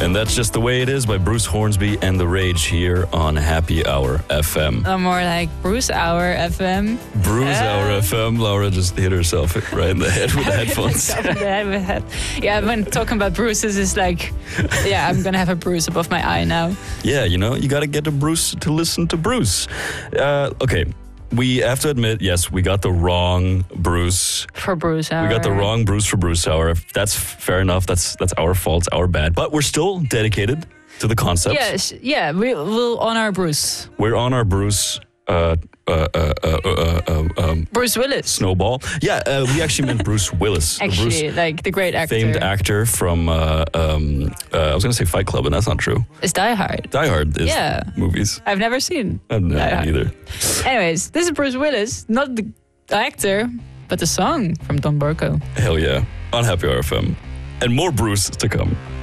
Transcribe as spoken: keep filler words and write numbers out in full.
And that's just the way it is by Bruce Hornsby and The Rage here on Happy Hour F M. Or more like Bruce Hour F M. Bruce uh, Hour F M. Laura just hit herself right in the head with the headphones. in the head with head. Yeah, when talking about bruises, it's like, yeah, I'm gonna have a bruise above my eye now. Yeah, you know, you gotta get a Bruce to listen to Bruce. Uh, okay. We have to admit, yes, we got the wrong Bruce. For Bruce Hour. We got the wrong Bruce for Bruce Hour. That's fair enough. That's that's our fault. It's our bad. But we're still dedicated to the concept. Yes, yeah, we will honor Bruce. We're on our Bruce. Uh, uh, uh, uh, uh, uh, um, Bruce Willis. Snowball. Yeah, uh, we actually meant Bruce Willis. Actually, Bruce, like the great actor. famed actor from, uh, um, uh, I was going to say Fight Club, and that's not true. It's Die Hard. Die Hard is Yeah. movies. I've never seen I've never Die Hard. either. Anyways, this is Bruce Willis, not the actor, but the song from Don Borco. Hell yeah. On Happy Hour F M. And more Bruce to come.